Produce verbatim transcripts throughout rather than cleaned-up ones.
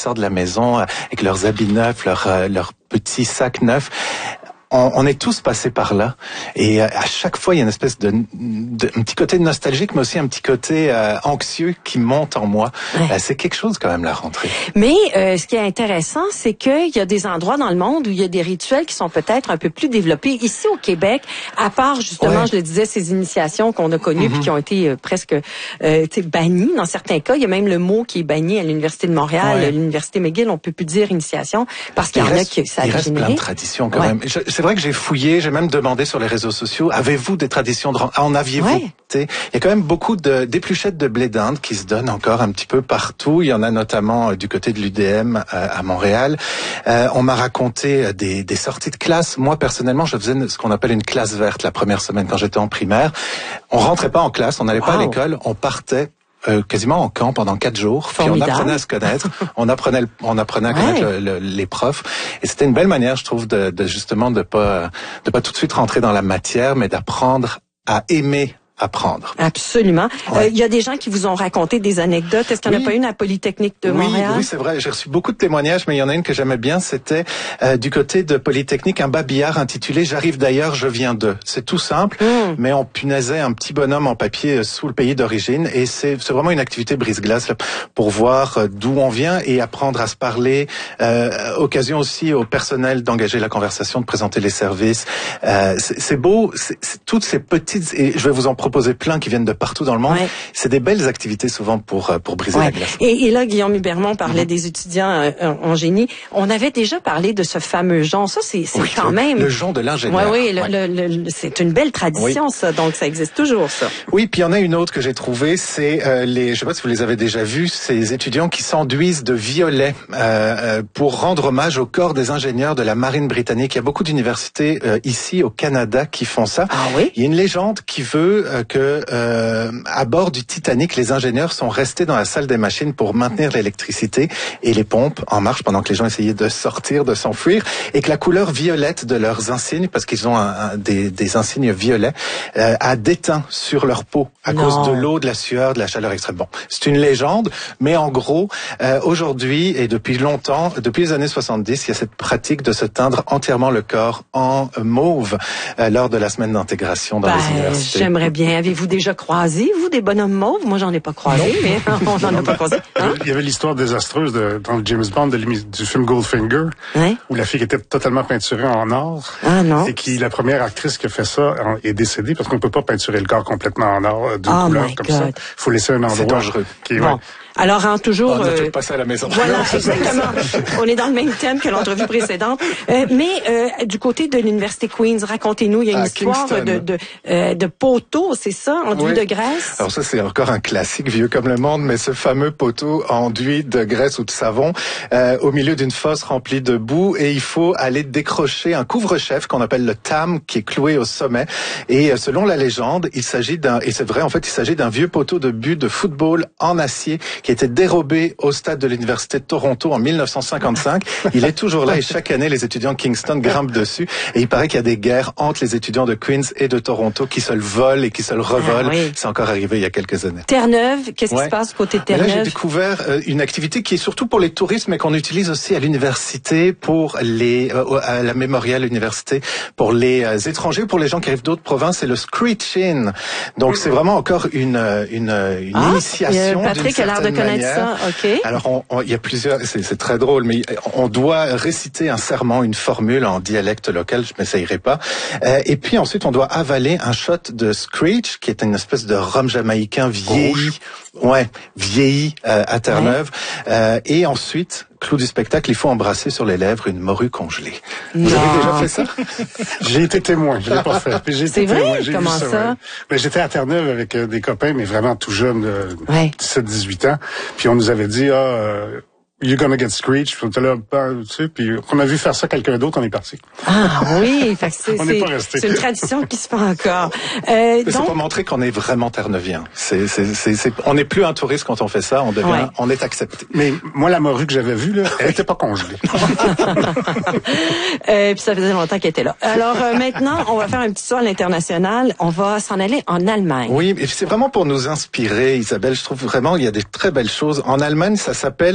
sortent de la maison avec leurs habits neufs, leurs euh, leurs petits sacs neufs. On, on est tous passés par là, et euh, à chaque fois il y a une espèce de, de un petit côté nostalgique, mais aussi un petit côté euh, anxieux qui monte en moi. Ouais. Euh, c'est quelque chose quand même, la rentrée. Mais euh, ce qui est intéressant, c'est qu'il y a des endroits dans le monde où il y a des rituels qui sont peut-être un peu plus développés. Ici au Québec, à part justement, ouais. je le disais, ces initiations qu'on a connues, mm-hmm. puis qui ont été euh, presque euh, bannies dans certains cas. Il y a même le mot qui est banni à l'Université de Montréal, ouais. l'Université McGill, on peut plus dire initiation parce qu'il y en a qui ça a Il reste généré. plein de traditions quand ouais. même. Je, c'est vrai que j'ai fouillé, j'ai même demandé sur les réseaux sociaux, avez-vous des traditions de rentrée? En aviez-vous? Ouais. Il y a quand même beaucoup de d'épluchettes de blé d'Inde qui se donnent encore un petit peu partout. Il y en a notamment euh, du côté de l'U D M euh, à Montréal. Euh, on m'a raconté des, des sorties de classe. Moi, personnellement, je faisais ce qu'on appelle une classe verte la première semaine quand j'étais en primaire. On rentrait pas en classe, on n'allait wow. pas à l'école, on partait Euh, quasiment en camp pendant quatre jours. Formidable. Puis on apprenait à se connaître, on apprenait, on apprenait à connaître ouais. le, le, les profs. Et c'était une belle manière, je trouve, de, de justement de pas, de pas tout de suite rentrer dans la matière, mais d'apprendre à aimer apprendre. Absolument. Il ouais. euh, y a des gens qui vous ont raconté des anecdotes. Est-ce qu'il n'y en oui. a pas une à Polytechnique de oui, Montréal? Oui, c'est vrai. J'ai reçu beaucoup de témoignages, mais il y en a une que j'aimais bien. C'était euh, du côté de Polytechnique, un babillard intitulé « J'arrive d'ailleurs, je viens d'eux ». C'est tout simple, mm. mais on punaisait un petit bonhomme en papier sous le pays d'origine. Et c'est, c'est vraiment une activité brise-glace là, pour voir d'où on vient et apprendre à se parler. Euh, occasion aussi au personnel d'engager la conversation, de présenter les services. Euh, c'est, c'est beau. C'est, c'est toutes ces petites... Et je vais vous en proposer plein qui viennent de partout dans le monde. Ouais. C'est des belles activités souvent pour pour briser ouais. la glace. Et, et là, Guillaume Hubermont parlait mm-hmm. des étudiants euh, en génie. On avait déjà parlé de ce fameux jonc. Ça, c'est, c'est oui, quand le, même... Le jonc de l'ingénieur. Oui, oui, ouais. le, le, le, c'est une belle tradition, oui. ça. Donc, ça existe toujours, ça. Oui, puis il y en a une autre que j'ai trouvée, c'est euh, les... Je sais pas si vous les avez déjà vus, ces étudiants qui s'enduisent de violet euh, pour rendre hommage au corps des ingénieurs de la marine britannique. Il y a beaucoup d'universités euh, ici au Canada qui font ça. Ah oui? Il y a une légende qui veut euh, que... Euh, à bord du Titanic, les ingénieurs sont restés dans la salle des machines pour maintenir l'électricité et les pompes en marche pendant que les gens essayaient de sortir, de s'enfuir, et que la couleur violette de leurs insignes, parce qu'ils ont un, un, des, des insignes violets, euh, a déteint sur leur peau à non. cause de l'eau, de la sueur, de la chaleur extrême. Bon, c'est une légende, mais en gros, euh, aujourd'hui et depuis longtemps, depuis les années soixante-dix, il y a cette pratique de se teindre entièrement le corps en mauve euh, lors de la semaine d'intégration dans ben, les universités. J'aimerais bien. Avez-vous déjà croisé, vous, des bonhommes mauves? Moi, j'en ai pas croisé, non. mais on n'en a pas croisé. Hein? Il y avait l'histoire désastreuse de, dans le James Bond de, du film Goldfinger, hein? où la fille était totalement peinturée en or. Ah non. Et qui, la première actrice qui a fait ça est décédée parce qu'on peut pas peinturer le corps complètement en or d'une oh couleur comme God. ça. Il faut laisser un endroit. C'est dangereux. Qui est, bon. ouais. Alors, hein, toujours... On a euh, tout passé à la maison. Voilà, exactement. On est dans le même thème que l'entrevue précédente. Euh, mais euh, du côté de l'Université Queen's, racontez-nous, il y a une à histoire Kingston. de de, euh, de poteau, c'est ça, enduit oui. de graisse? Alors ça, c'est encore un classique vieux comme le monde, mais ce fameux poteau enduit de graisse ou de savon euh, au milieu d'une fosse remplie de boue, et il faut aller décrocher un couvre-chef qu'on appelle le tam, qui est cloué au sommet. Et euh, selon la légende, il s'agit d'un, et c'est vrai, en fait, il s'agit d'un vieux poteau de but de football en acier qui a été dérobé au stade de l'Université de Toronto en mille neuf cent cinquante-cinq. Il est toujours là et chaque année, les étudiants de Kingston grimpent dessus. Et il paraît qu'il y a des guerres entre les étudiants de Queens et de Toronto qui se le volent et qui se le revolent. Ah, oui. C'est encore arrivé il y a quelques années. Terre-Neuve, qu'est-ce ouais. qui se passe côté de Terre-Neuve? Là, j'ai découvert euh, une activité qui est surtout pour les touristes, mais qu'on utilise aussi à l'université pour les, euh, à la Mémorial Université, pour les euh, étrangers, pour les gens qui arrivent d'autres provinces. C'est le screech-in. Donc, c'est vraiment encore une, une, une ah, initiation. Patrick a l'air de connaître manière. ça. OK. Alors, on, on, il y a plusieurs, c'est, c'est très drôle, mais on doit réciter un serment, une formule en dialecte local, je m'essayerai pas. Euh, et puis ensuite, on doit avaler un shot de screech, qui est une espèce de rhum jamaïcain vieilli, Rouge. ouais, vieilli euh, à Terre-Neuve. Ouais. Euh, et ensuite, clou du spectacle, il faut embrasser sur les lèvres une morue congelée. Non. Vous avez déjà fait ça? J'ai été témoin, je l'ai pas fait. J'ai été C'est vrai? Témoin, j'ai Comment ça? ça? Ouais. Ben, j'étais à Terre-Neuve avec euh, des copains, mais vraiment tout jeunes, euh, ouais. dix-sept dix-huit ans. Puis on nous avait dit, ah, euh, you're gonna get screeched. Puis on était là, ben, tu sais, puis on a vu faire ça quelqu'un d'autre, on est parti. Ah oui, fait que c'est, on c'est, pas resté. c'est une tradition qui se fait encore. Euh, donc... C'est pour montrer qu'on est vraiment terreneuvien. C'est, c'est, c'est, c'est, on n'est plus un touriste quand on fait ça, on devient, ouais. on est accepté. Mais moi, la morue que j'avais vue, là, elle était pas congelée. euh, puis ça faisait longtemps qu'elle était là. Alors euh, maintenant, on va faire un petit saut à l'international. On va s'en aller en Allemagne. Oui, et c'est vraiment pour nous inspirer, Isabelle. Je trouve vraiment il y a des très belles choses. En Allemagne, ça s'appelle le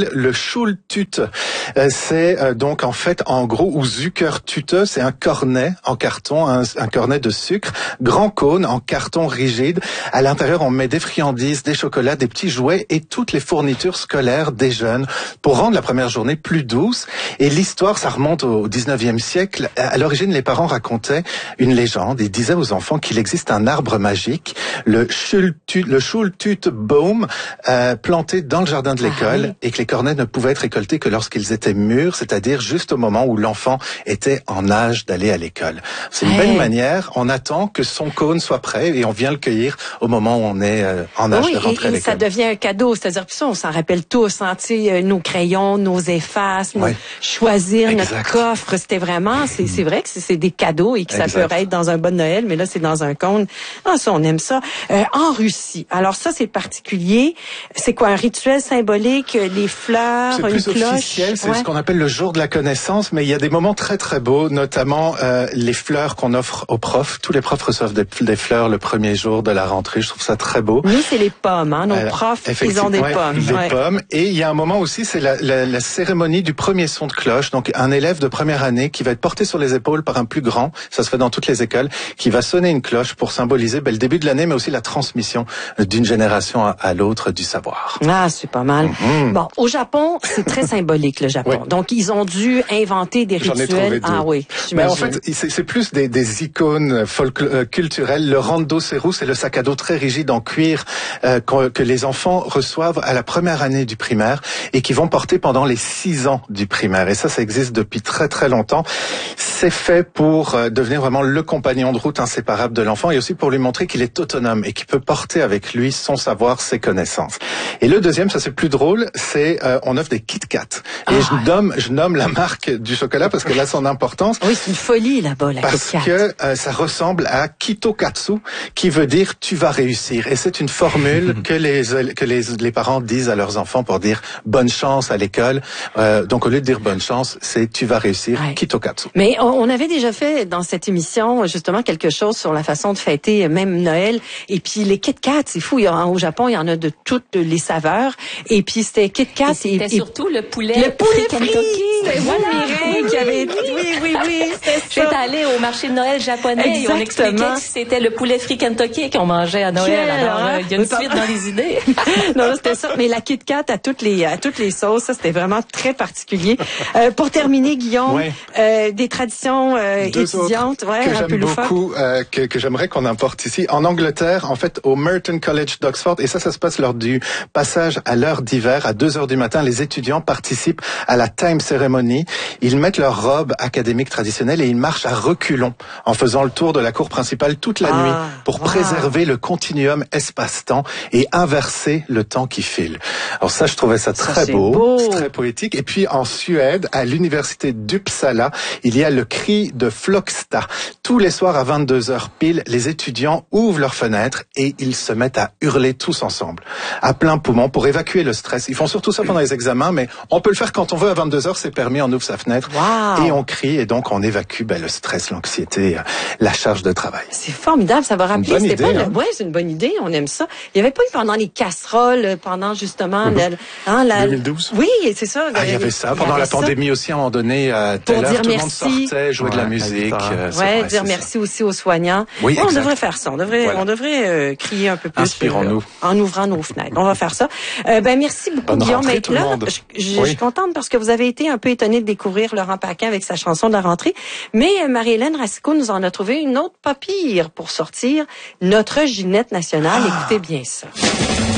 Schultüte. Euh, c'est euh, donc en fait, en gros, ou Zuckertüte, c'est un cornet en carton, un, un cornet de sucre, grand cône en carton rigide. À l'intérieur, on met des friandises, des chocolats, des petits jouets et toutes les fournitures scolaires des jeunes pour rendre la première journée plus douce. Et l'histoire, ça remonte au dix-neuvième siècle. À l'origine, les parents racontaient une légende. Ils disaient aux enfants qu'il existe un arbre magique, le Schultüte, le Schultütebaum, euh, planté dans le jardin de l'école, ah oui. et que les cornets ne pouvaient être récoltés que lorsqu'ils étaient mûrs, c'est-à-dire juste au moment où l'enfant était en âge d'aller à l'école. C'est une hey. belle manière. On attend que son cône soit prêt et on vient le cueillir au moment où on est euh, en âge oui, de rentrer et, à et l'école. Ça devient un cadeau, c'est-à-dire puis ça, on s'en rappelle tous, hein, tu sais, nos crayons, nos effaces, nos, oui. choisir exact. notre coffre, c'était vraiment, c'est, c'est vrai que c'est, c'est des cadeaux et que ça exact. peut être dans un bon Noël, mais là c'est dans un cône. Ah, ça on aime ça. Euh, en Russie, alors ça c'est particulier. C'est quoi un rituel symbolique, les fleurs, c'est une plus cloche. Officiel, c'est ouais. ce qu'on appelle le jour de la connaissance, mais il y a des moments très très beaux, notamment euh, les fleurs qu'on offre aux profs. Tous les profs reçoivent des, des fleurs le premier jour de la rentrée. Je trouve ça très beau. Nous c'est les pommes, hein. Nos Alors, profs, ils ont des ouais, pommes. Des ouais. pommes. Et il y a un moment aussi, c'est la, la, la cérémonie du premier son de cloche. Donc un élève de première année qui va être porté sur les épaules par un plus grand, ça se fait dans toutes les écoles, qui va sonner une cloche pour symboliser ben, le début de l'année, mais aussi la transmission d'une génération à, à l'autre du savoir. Ah, c'est pas mal. Mm-hmm. Bon, au Japon, c'est très symbolique, le Japon. Oui. Donc, ils ont dû inventer des J'en rituels. Ai trouvé deux. Ah oui, mais en fait, c'est, c'est plus des, des icônes folk, euh, culturelles. Le rando seru, c'est le sac à dos très rigide en cuir euh, que les enfants reçoivent à la première année du primaire et qui vont porter pendant les six ans du primaire. Et ça, ça existe depuis très très longtemps. C'est fait pour euh, devenir vraiment le compagnon de route inséparable de l'enfant et aussi pour lui montrer qu'il est autonome et qu'il peut porter avec lui son savoir, ses connaissances. Et le deuxième, ça c'est plus drôle, c'est euh, on offre des Kit Kat. Et ah. je nomme je nomme la marque du chocolat parce qu'elle a son importance. Oui, c'est une folie là-bas la parce Kit Kat. que euh, ça ressemble à Kitokatsu, qui veut dire tu vas réussir. Et c'est une formule que les que les les parents disent à leurs enfants pour dire bonne chance à l'école. Euh, donc au lieu de dire bonne chance, c'est tu vas réussir. Ouais. Kitokatsu. Mais on, on avait déjà fait dans cette émission justement quelque chose sur la façon de fêter même Noël. Et puis les Kit Kat, c'est fou. Il y a, au Japon, il y en a de toutes les saveurs. Et puis c'était Kit Kat. Et c'était et, surtout le poulet. Le poulet frit Kentucky. C'était vous, Mireille, qui avait dit oui, oui, oui. J'étais allée au marché de Noël japonais. Exactement. Et on expliquait que c'était le poulet frit Kentucky qu'on mangeait à Noël. Quelle Alors là, il y a une suite dans les idées. Non, c'était ça. Mais la Kit Kat à toutes les à toutes les sauces, ça c'était vraiment très particulier. Euh, pour terminer, Guillaume, ouais. euh, des traditions euh, étudiantes, ouais, que un j'aime peu beaucoup, euh, que, que j'aimerais qu'on importe ici. En Angleterre, en fait, au Merton College d'Oxford, et ça, ça se passe lors du passage à l'heure d'hiver, à deux heures du matin, les étudiants participent à la time ceremony. Ils mettent leur robe académique traditionnelle et ils marchent à reculons en faisant le tour de la cour principale toute la ah, nuit pour wow. préserver le continuum espace-temps et inverser le temps qui file. Alors ça, je trouvais ça très ça, c'est beau, beau. C'est très poétique. Et puis en Suède, à l'université d'Uppsala, il y a le cri de Flogsta. Tous les soirs à vingt-deux heures pile, les étudiants ouvrent leurs fenêtres et ils se mettent à hurler tous ensemble, à plein poumon, pour évacuer le stress. Ils font surtout ça pendant les examens, mais on peut le faire quand on veut. À vingt-deux heures, c'est permis, on ouvre sa fenêtre wow. et on crie, et donc on évacue ben, le stress, l'anxiété, la charge de travail. C'est formidable, ça va rappeler. C'était idée, pas hein? le... Ouais, c'est une bonne idée, on aime ça. Il n'y avait pas eu pendant les casseroles, pendant justement mm-hmm. le, hein, la... deux mille douze. Oui, c'est ça. Ah, il y avait ça. Pendant la ça. pandémie aussi, à un moment donné, à telle heure, tout le monde sortait, jouer ouais, de la musique. Euh, ouais, dire merci ça. aussi aux soignants. Oui, ouais, on devrait faire ça. On devrait, voilà. on devrait euh, crier un peu plus. Inspirons-nous. Euh, en ouvrant nos fenêtres. On va faire ça. Euh, ben merci beaucoup, Bonne Guillaume. Rentrée, tout là, le monde. je, je, oui. je suis contente parce que vous avez été un peu étonné de découvrir Laurent Paquin avec sa chanson de la rentrée. Mais euh, Marie-Hélène Racicot nous en a trouvé une autre pas pire pour sortir notre Ginette nationale. Ah. Écoutez bien ça.